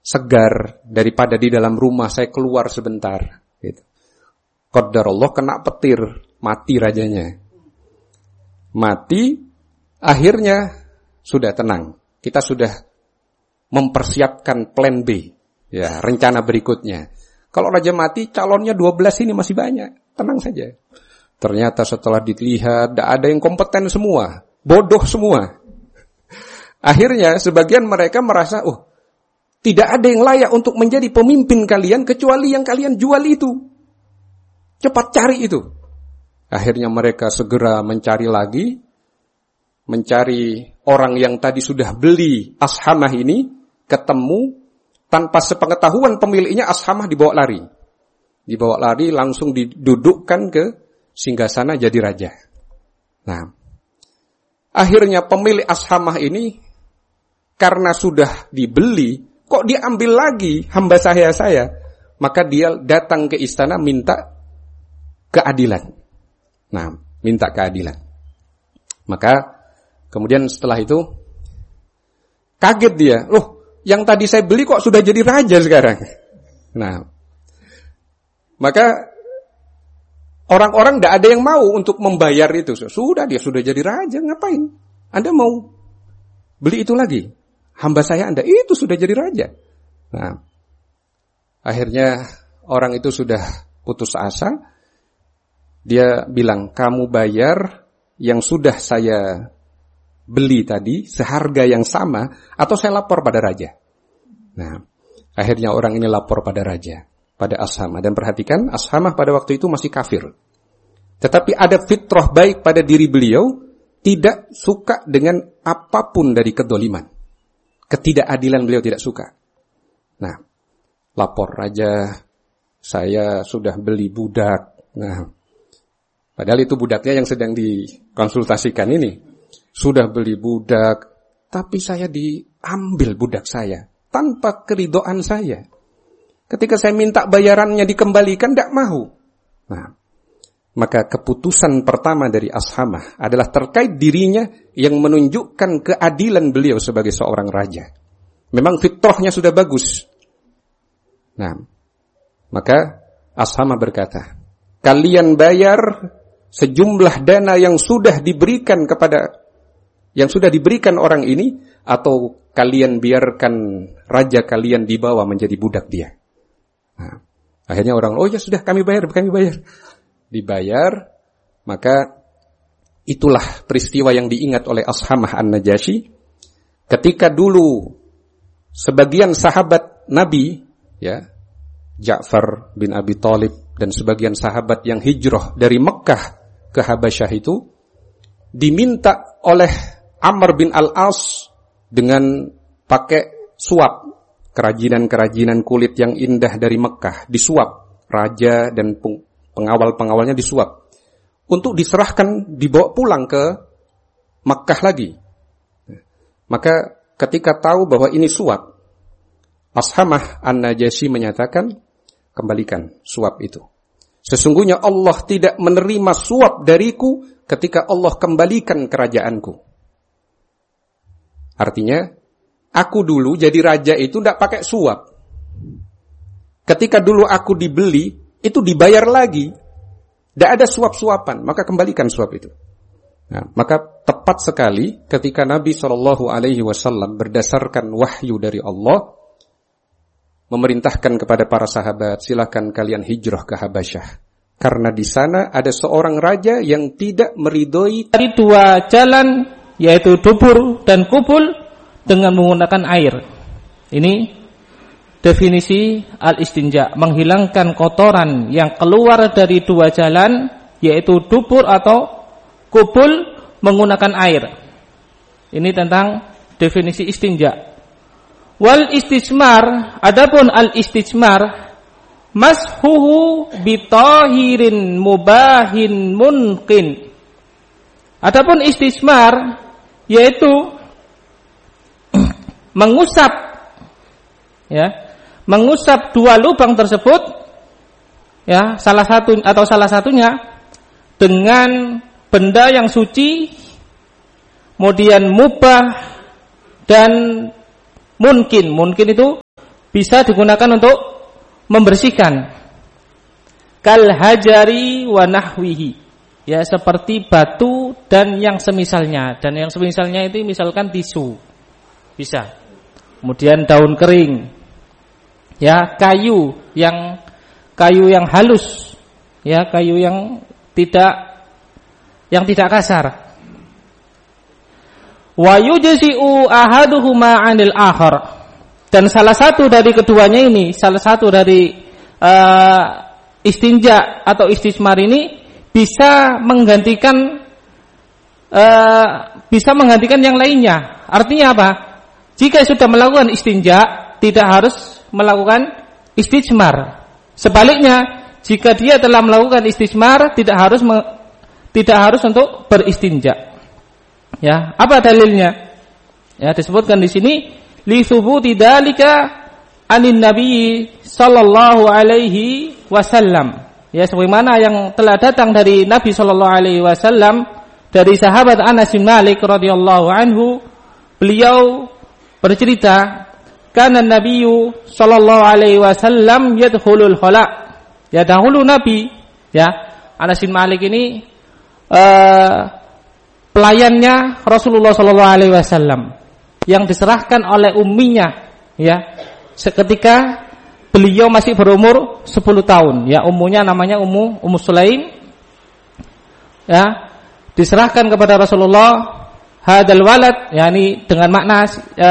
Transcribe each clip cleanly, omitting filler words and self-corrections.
segar daripada di dalam rumah saya keluar sebentar. Gitu. Qadarullah kena petir, mati rajanya. Mati, akhirnya sudah tenang. Kita sudah mempersiapkan plan B, ya, rencana berikutnya. Kalau raja mati, calonnya 12 ini masih banyak. Tenang saja. Ternyata setelah dilihat, tidak ada yang kompeten semua. Bodoh semua. Akhirnya sebagian mereka merasa, tidak ada yang layak untuk menjadi pemimpin kalian kecuali yang kalian jual itu. Cepat cari itu. Akhirnya mereka segera mencari lagi. Mencari orang yang tadi sudah beli Ashamah ini. Ketemu. Tanpa sepengetahuan pemiliknya, Ashamah dibawa lari. Dibawa lari langsung didudukkan ke singgasana jadi raja. Nah, akhirnya pemilik Ashamah ini karena sudah dibeli, kok diambil lagi hamba saya? Maka dia datang ke istana minta keadilan. Nah, minta keadilan. Maka kemudian setelah itu kaget dia, loh, yang tadi saya beli kok sudah jadi raja sekarang. Nah, maka orang-orang tidak ada yang mau untuk membayar itu. Dia sudah jadi raja, ngapain? Anda mau beli itu lagi? Hamba saya Anda, itu sudah jadi raja. Nah, akhirnya orang itu sudah putus asa. Dia bilang, kamu bayar yang sudah saya beli tadi seharga yang sama atau saya lapor pada raja. Nah, akhirnya orang ini lapor pada raja, pada Ashamah. Dan perhatikan, Ashamah pada waktu itu masih kafir. Tetapi ada fitrah baik pada diri beliau, tidak suka dengan apapun dari kedoliman. Ketidakadilan beliau tidak suka. Nah, lapor raja, saya sudah beli budak. Nah, padahal itu budaknya yang sedang dikonsultasikan ini. Sudah beli budak, tapi saya diambil budak saya tanpa keridhaan saya. Ketika saya minta bayarannya dikembalikan, tidak mau. Nah, maka keputusan pertama dari Ashamah adalah terkait dirinya yang menunjukkan keadilan beliau sebagai seorang raja. Memang fitrahnya sudah bagus. Nah, maka Ashamah berkata, kalian bayar sejumlah dana yang sudah diberikan orang ini, atau kalian biarkan raja kalian dibawa menjadi budak dia. Nah, akhirnya orang, ya sudah kami bayar. Dibayar, maka itulah peristiwa yang diingat oleh Ashamah An-Najasyi. Ketika dulu sebagian sahabat Nabi, ya, Ja'far bin Abi Thalib dan sebagian sahabat yang hijrah dari Mekkah ke Habasyah itu diminta oleh Amr bin Al-As dengan pakai suap, kerajinan-kerajinan kulit yang indah dari Mekkah, disuap, raja dan pengawal-pengawalnya disuap, untuk diserahkan, dibawa pulang ke Mekkah lagi. Maka ketika tahu bahwa ini suap, Ashamah An-Najasyi menyatakan, kembalikan suap itu. Sesungguhnya Allah tidak menerima suap dariku ketika Allah kembalikan kerajaanku. Artinya, aku dulu jadi raja itu tidak pakai suap. Ketika dulu aku dibeli, itu dibayar lagi. Tidak ada suap-suapan, maka kembalikan suap itu. Nah, maka tepat sekali ketika Nabi SAW berdasarkan wahyu dari Allah, memerintahkan kepada para sahabat, silakan kalian hijrah ke Habasyah. Karena di sana ada seorang raja yang tidak meridhoi dari dua jalan, yaitu dubur dan kubul, dengan menggunakan air. Ini definisi al-istinja, menghilangkan kotoran yang keluar dari dua jalan, yaitu dubur atau kubul menggunakan air. Ini tentang definisi istinja. Wal istismar, adapun al-istismar, mashuhu bitahirin mubahin munqin. Adapun istismar yaitu mengusap, ya, mengusap dua lubang tersebut, ya, salah satunya dengan benda yang suci, kemudian mubah dan mungkin itu bisa digunakan untuk membersihkan. Kal hajari wa nahwihi. Ya, seperti batu dan yang semisalnya. Dan yang semisalnya itu misalkan tisu. Bisa. Kemudian daun kering. Ya, kayu yang halus. Ya, kayu yang tidak kasar. Wa yujzi'u ahaduhuma 'anil akhar. Dan salah satu dari keduanya ini, salah satu dari istinja atau istijmar ini bisa menggantikan yang lainnya. Artinya apa? Jika sudah melakukan istinja, tidak harus melakukan istijmar. Sebaliknya, jika dia telah melakukan istijmar, tidak harus untuk beristinja. Ya, apa dalilnya? Ya, disebutkan di sini li thubuti dzalika anin nabi sallallahu alaihi wasallam. Ya, sebagaimana yang telah datang dari Nabi sallallahu alaihi wasallam dari sahabat Anas bin Malik radhiyallahu anhu, beliau bercerita, kana nabiyyu sallallahu alaihi wasallam yadkhulul khala. Ya, dahulu Nabi, ya, Anas bin Malik ini pelayannya Rasulullah sallallahu alaihi wasallam yang diserahkan oleh umminya, ya, seketika beliau masih berumur 10 tahun, ya, ummunya namanya Ummu Sulaim, ya, diserahkan kepada Rasulullah hadal walad, yakni dengan makna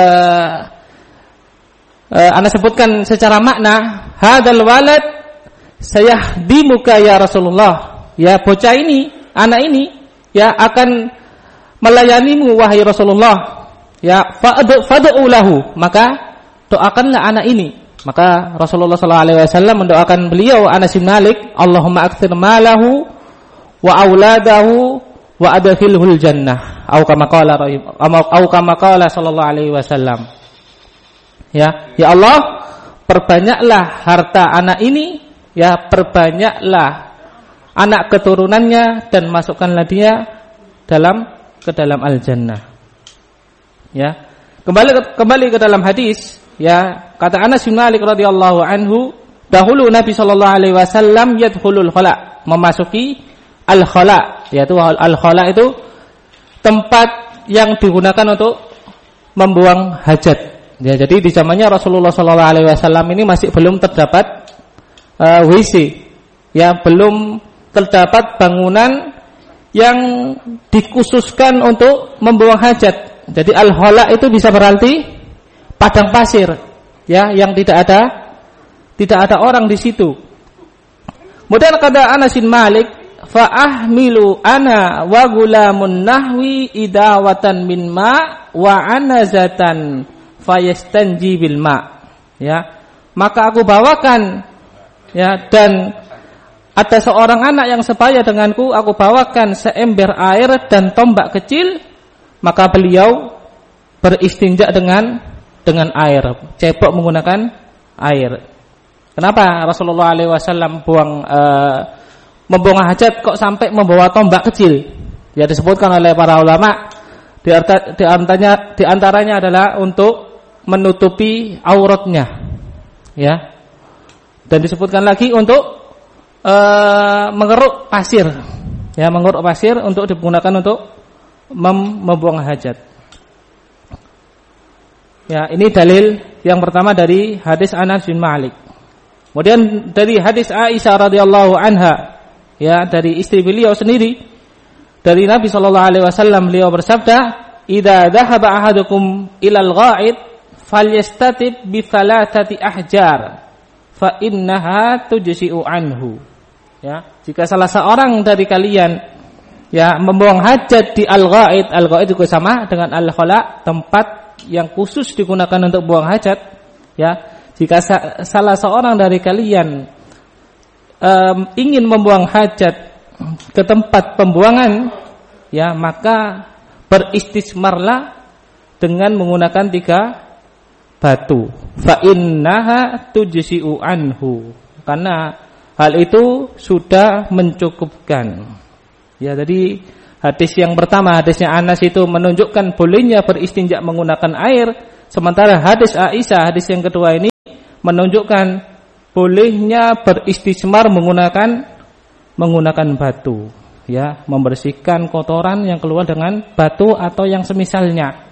Anda sebutkan secara makna hadal walad sayahdimuka ya Rasulullah, ya, bocah ini, anak ini, ya, akan melayanimu wahai Rasulullah. Ya, fad'u lahu, maka doakanlah anak ini. Maka Rasulullah sallallahu alaihi wasallam mendoakan beliau Anas bin Malik, Allahumma aktsir malahu wa auladahu wa adkhilhul jannah. Au kama qala sallallahu alaihi wasallam. Ya, ya Allah, perbanyaklah harta anak ini, ya, perbanyaklah anak keturunannya dan masukkanlah dia ke dalam al-jannah. Ya, kembali ke dalam hadis, ya, kata Anas bin Malik radhiyallahu anhu, dahulu Nabi sallallahu alaihi wasallam yadkhulul khala, memasuki al-khala, yaitu al-khala itu tempat yang digunakan untuk membuang hajat. Ya, jadi di zamannya Rasulullah sallallahu alaihi wasallam ini masih belum terdapat WC. Ya, belum terdapat bangunan yang dikhususkan untuk membuang hajat. Jadi al-khala itu bisa berarti padang pasir, ya, yang tidak ada orang di situ. Kemudian kata Anas bin Malik, fa ahmilu ana wa gulamun nahwi idawatan min ma wa anazatan fayastanji bil ma. Ya, maka aku bawakan, ya, dan ada seorang anak yang sebaya denganku, aku bawakan seember air dan tombak kecil, maka beliau beristinja dengan air, cebok menggunakan air. Kenapa Rasulullah alaihi wasallam membuang hajat kok sampai membawa tombak kecil? Ya, disebutkan oleh para ulama di antaranya adalah untuk menutupi auratnya. Ya. Dan disebutkan lagi untuk mengeruk pasir. Ya, mengeruk pasir untuk digunakan untuk membuang hajat. Ya, ini dalil yang pertama dari hadis Anas bin Malik. Kemudian dari hadis Aisyah radhiyallahu anha, ya, dari istri beliau sendiri, dari Nabi sallallahu alaihi wasallam, beliau bersabda, "Idza dhahaba ahadukum ilal gha'id falyastatib bi thalathati ahjar fa innaha tujzi'u anhu." Ya, jika salah seorang dari kalian, ya, membuang hajat di al-ghaid, al-ghaid juga sama dengan al-khala, tempat yang khusus digunakan untuk buang hajat. Ya, jika salah seorang dari kalian ingin membuang hajat ke tempat pembuangan, ya, maka beristismarlah dengan menggunakan 3 batu. Fa innaha tujzi'u anhu, karena hal itu sudah mencukupkan. Ya, jadi hadis yang pertama, hadisnya Anas itu menunjukkan bolehnya beristinja menggunakan air, sementara hadis Aisyah, hadis yang kedua ini menunjukkan bolehnya beristijmar menggunakan batu, ya, membersihkan kotoran yang keluar dengan batu atau yang semisalnya.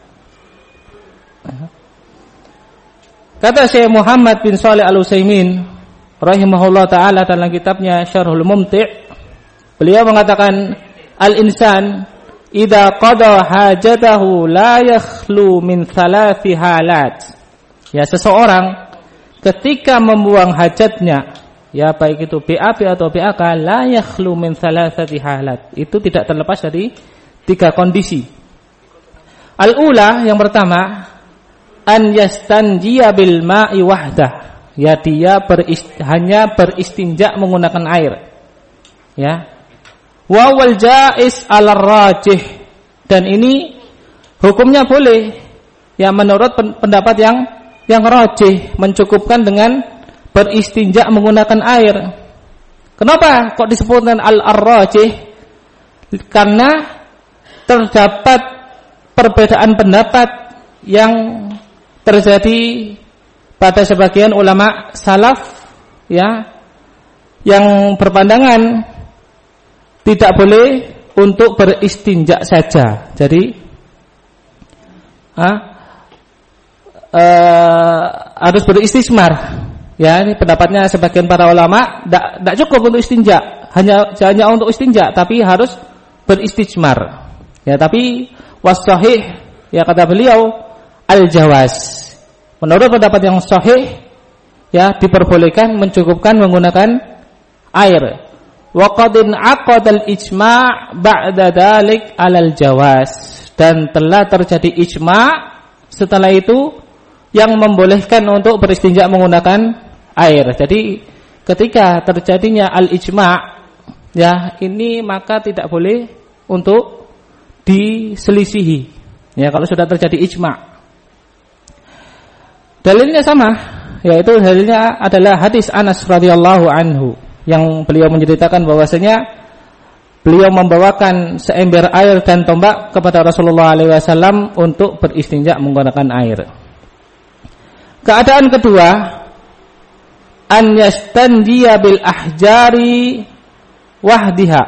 Kata Syekh Muhammad bin Shalih Al-Utsaimin rahimahullah taala dalam kitabnya Syarhul Mumti', beliau mengatakan al-insan idza qada hajatahu la yakhlu min thalathi halat. Ya, seseorang ketika membuang hajatnya, ya baik itu BAB atau BAK, la yakhlu min thalathati halat. Itu tidak terlepas dari 3 kondisi. Al-ula, yang pertama, an yastanjiya bil ma'i wahdah. Ya, dia hanya beristinja menggunakan air. Ya. Wa wal jaiz 'ala rajih, dan ini hukumnya boleh, ya, menurut pendapat yang rajih, mencukupkan dengan beristinja menggunakan air. Kenapa kok disebutkan al-rajih? Karena terdapat perbedaan pendapat yang terjadi pada sebagian ulama salaf, ya, yang berpandangan tidak boleh untuk beristinja saja. Jadi harus beristijmar. Ya, ini pendapatnya sebagian para ulama, tidak cukup untuk istinja, hanya untuk istinja, tapi harus beristijmar. Ya, tapi was-shahih, ya, kata beliau, al-jawaz. Menurut pendapat yang sahih, ya, diperbolehkan, mencukupkan menggunakan air. Wa qad aqada al-ijma' ba'da dzalik 'alal jawaz, dan telah terjadi ijma' setelah itu yang membolehkan untuk beristinja menggunakan air. Jadi ketika terjadinya al-ijma', ya, ini maka tidak boleh untuk diselisihi. Ya, kalau sudah terjadi ijma'. Dalilnya sama, yaitu dalilnya adalah hadis Anas radhiyallahu anhu yang beliau menceritakan bahwasanya beliau membawakan seember air dan tombak kepada Rasulullah SAW untuk beristinja menggunakan air. Keadaan kedua, an yastanjiya bil ahjari wahdiha.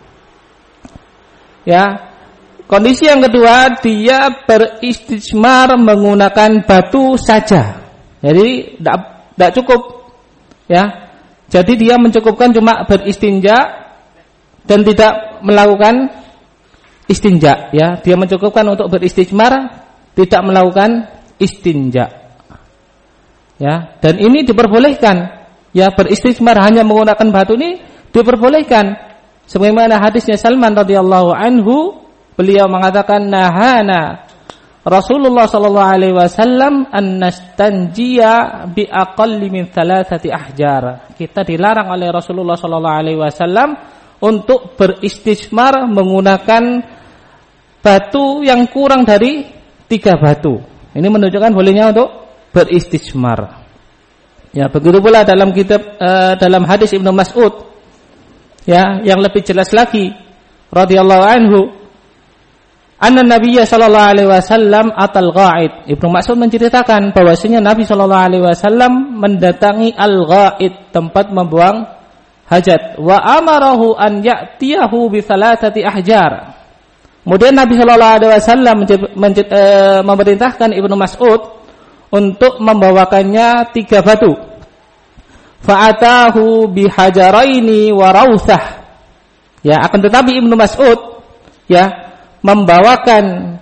Ya, kondisi yang kedua, dia beristijmar menggunakan batu saja. Jadi tidak cukup, ya. Jadi dia mencukupkan cuma beristinja dan tidak melakukan istinja, ya. Dia mencukupkan untuk beristijmar, tidak melakukan istinja. Ya, dan ini diperbolehkan. Ya, beristijmar hanya menggunakan batu ini diperbolehkan. Sebagaimana hadisnya Salman radhiyallahu anhu, beliau mengatakan nahana Rasulullah sallallahu alaihi wasallam an nastanjiya bi aqalli min thalathati ahjar. Kita dilarang oleh Rasulullah sallallahu alaihi wasallam untuk beristijmar menggunakan batu yang kurang dari 3 batu. Ini menunjukkan bolehnya untuk beristijmar. Ya, begitu pula dalam kitab dalam hadis Ibnu Mas'ud, ya, yang lebih jelas lagi radhiyallahu anhu, anna Nabiyya sallallahu alaihi wasallam atal ghaid. Ibnu Mas'ud menceritakan bahwasanya Nabi sallallahu alaihi wasallam mendatangi al-ghaid, tempat membuang hajat, wa amarahu an ya'tiyahu bi thalathati ahjar. Kemudian Nabi sallallahu alaihi wasallam memerintahkan Ibnu Mas'ud untuk membawakannya 3 batu. Fa'atahu bi hajaraini wa rawthah. Ya, akan tetapi Ibnu Mas'ud, ya, membawakan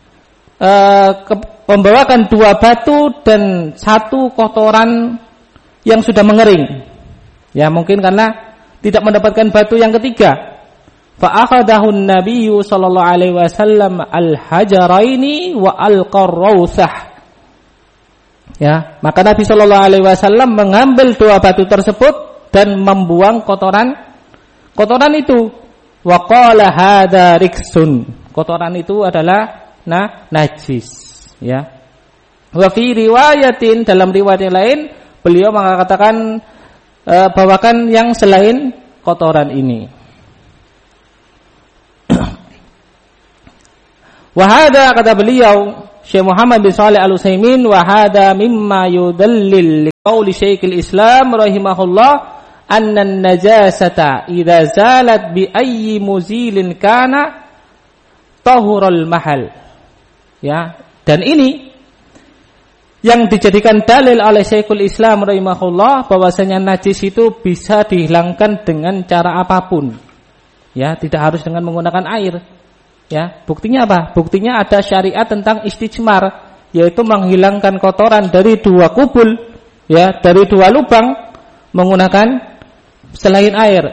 2 batu dan 1 kotoran yang sudah mengering. Ya, mungkin karena tidak mendapatkan batu yang ketiga. Fa akhadahu an-nabiyyu sallallahu alaihi wasallam al-hajaraini wa al-qarrawthah. Ya, maka Nabi sallallahu alaihi wasallam mengambil 2 batu tersebut dan membuang kotoran itu. Wa qala hadza riksun. Kotoran itu adalah najis, ya. Wa fi riwayatin, dalam riwayat yang lain beliau mengatakan bawakan yang selain kotoran ini. Wa hadza, kata beliau Syekh Muhammad bin Shalih Al-Utsaimin, wa hadza mimma yudallil qauli Syekhul Islam rahimahullah anna an-najasata idza zalat bi ayyi muzilin kana tahural mahal. Ya, dan ini yang dijadikan dalil oleh Syekhul Islam rahimahullah bahwasanya najis itu bisa dihilangkan dengan cara apapun. Ya, tidak harus dengan menggunakan air. Ya, buktinya apa? Buktinya ada syariat tentang istijmar, yaitu menghilangkan kotoran dari 2 kubul, ya, dari 2 lubang menggunakan selain air.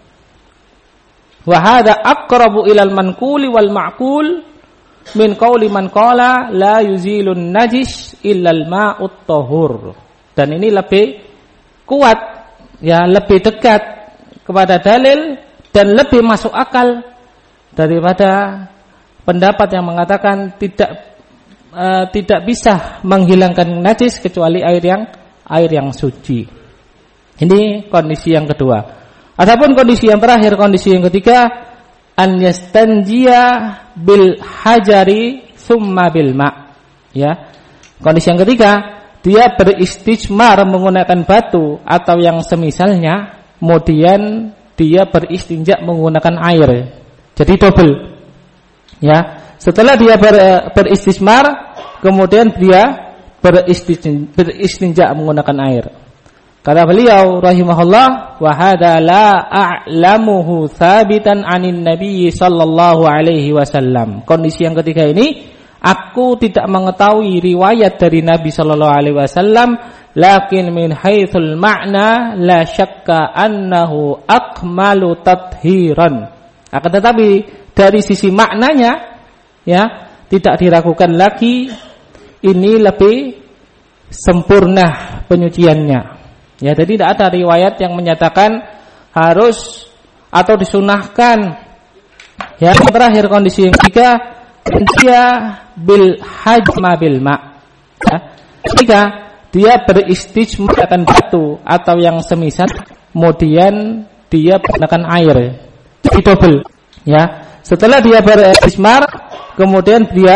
Wa hadza aqrabu ilal manquli wal ma'qul min qauli man qala la yuzilun najis illal ma'ut tahur. Dan ini lebih kuat, ya, lebih dekat kepada dalil dan lebih masuk akal daripada pendapat yang mengatakan tidak bisa menghilangkan najis kecuali air yang suci. Ini kondisi yang kedua. Adapun kondisi yang terakhir, kondisi yang ketiga, an yastanjiya bil hajari thumma bil ma'. Ya. Kondisi yang ketiga, dia beristijmar menggunakan batu atau yang semisalnya, kemudian dia beristinja menggunakan air. Jadi double. Ya, setelah dia beristijmar, kemudian dia beristinja menggunakan air. Kata beliau rahimahullah, wa hadza la a'lamuhu tsabitan 'anin nabiy sallallahu alaihi wasallam. Kondisi yang ketiga ini, aku tidak mengetahui riwayat dari Nabi sallallahu alaihi wasallam, lakin min haitsul ma'na la syakka annahu akmalu tathiran. Akan tetapi dari sisi maknanya, ya, tidak diragukan lagi, ini lebih sempurna penyuciannya. Ya, jadi tidak ada riwayat yang menyatakan harus atau disunahkan. Ya, yang terakhir kondisi yang ketiga, dia bil hajma bil ma'. Ya, ketika dia beristijmar akan batu atau yang semisal, kemudian dia menggunakan air. Jadi double. Ya, setelah dia beristijmar, kemudian dia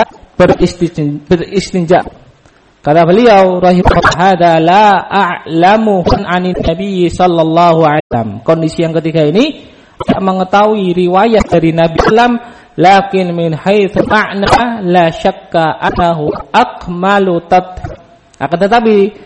beristinja. Kata beliau rahimahullah, hadza la a'lamu 'anin nabiy sallallahu alaihi wasallam. Kondisi yang ketiga ini tidak mengetahui riwayat dari Nabi sallam, lakin min haitsu ma'na la syakka annahu akmalu tathhir. Akan tetapi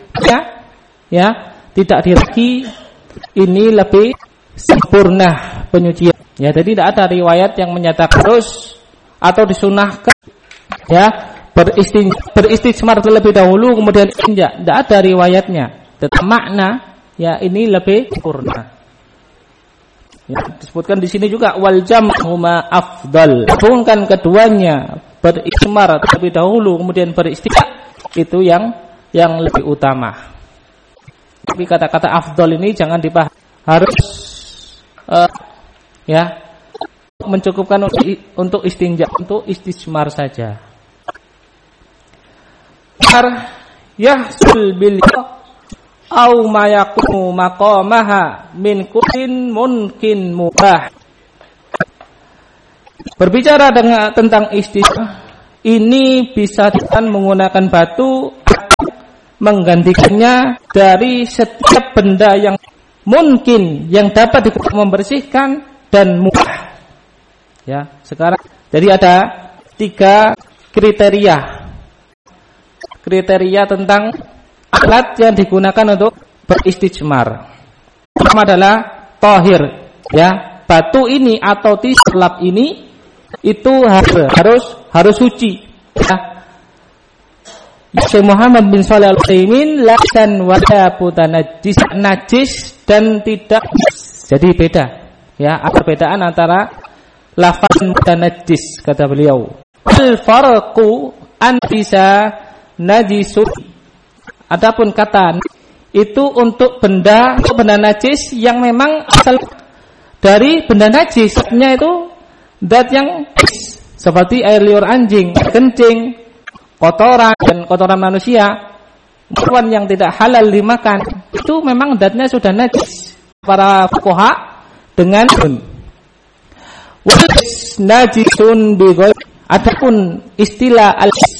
ya tidak diragukan ini lebih sempurna penyucian. Ya, jadi tidak ada riwayat yang menyatakan harus atau disunahkan, ya, beristijmar terlebih dahulu kemudian istinja. Tidak ada riwayatnya. Tetapi makna, ya, ini lebih sempurna. Ya, disebutkan di sini juga wal jam'uma afdal. Gabungkan keduanya, beristijmar terlebih dahulu kemudian beristinja, itu yang lebih utama. Tapi kata-kata afdal ini jangan dipahami harus ya, mencukupkan untuk istinja, untuk istijmar saja. Yahsul bil au ma yaqumu maqamaha min kullin mungkin mubah. Berbicara tentang istijmar, ini bisa dengan menggunakan batu, menggantikannya dari setiap benda yang mungkin, yang dapat membersihkan dan mubah. Ya, sekarang jadi ada 3 kriteria tentang alat yang digunakan untuk beristijmar. Pertama adalah tahir, ya, batu ini atau tislap ini itu harus suci, ya. Syekh Muhammad bin Shalih Al-Utsaimin lasan wala putanajis, najis dan tidak. Jadi beda, ya, ada perbedaan antara lafaz mutanajis, kata beliau. Al farqu antisa najisun. Adapun kata itu untuk benda najis yang memang asal dari benda najisnya itu zat yang seperti air liur anjing, kencing, kotoran dan kotoran manusia, hewan yang tidak halal dimakan, itu memang zatnya sudah najis. Para fuqaha dengan najisun bi ghairi. Adapun istilah al